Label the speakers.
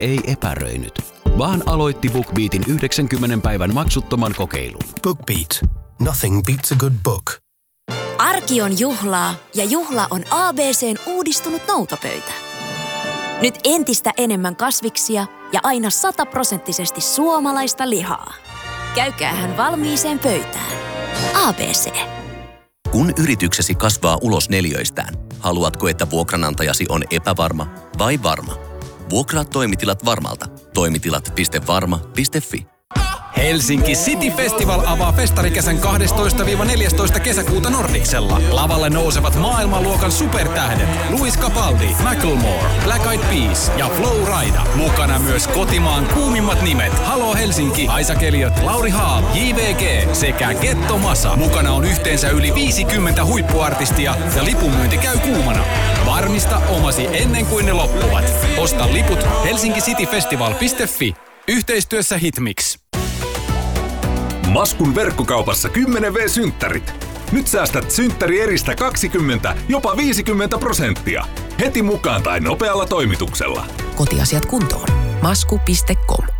Speaker 1: ei epäröinyt, vaan aloitti BookBeatin 90 päivän maksuttoman kokeilun.
Speaker 2: BookBeat. Nothing beats a good book.
Speaker 3: Arki on juhlaa ja juhla on ABC:n uudistunut noutopöytä. Nyt entistä enemmän kasviksia ja aina 100% suomalaista lihaa. Käykäähän valmiiseen pöytään. ABC.
Speaker 4: Kun yrityksesi kasvaa ulos neliöistään, haluatko, että vuokranantajasi on epävarma vai varma? Vuokraa toimitilat Varmalta. Toimitilat.varma.fi.
Speaker 5: Helsinki City Festival avaa festarikesän 12-14 kesäkuuta Nordicsella. Lavalle nousevat maailmanluokan supertähdet Luis Capaldi, Macklemore, Black Eyed Peas ja Flow Rida. Mukana myös kotimaan kuumimmat nimet Halo Helsinki, Isaac Elliot, Lauri Haal, JVG sekä Getto Masa. Mukana on yhteensä yli 50 huippuartistia ja lipunmyynti käy kuumana. Varmista omasi ennen kuin ne loppuvat. Osta liput helsinkicityfestival.fi. Yhteistyössä Hitmix.
Speaker 6: Maskun verkkokaupassa 10V-synttärit. Nyt säästät synttärieristä 20, jopa 50%. Heti mukaan tai nopealla toimituksella.
Speaker 7: Kotiasiat kuntoon. Masku.com